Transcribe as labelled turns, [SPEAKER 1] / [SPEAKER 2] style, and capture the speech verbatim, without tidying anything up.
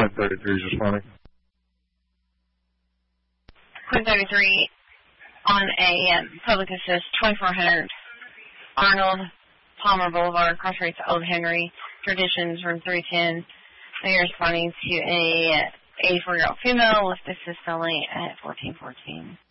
[SPEAKER 1] Quinn thirty-three is responding.
[SPEAKER 2] Quinn thirty-three on a um, public assist twenty-four hundred Arnold Palmer Boulevard, cross rates Old Henry, Traditions, room three ten. So you're responding to a eighty-four-year-old female with assist only at fourteen fourteen.